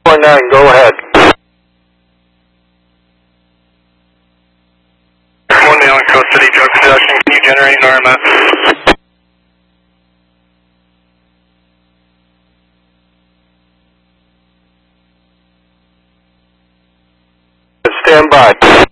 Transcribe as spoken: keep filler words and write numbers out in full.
four nine, go ahead. one day on Coast City drug production, can you generate an R M S? Stand by.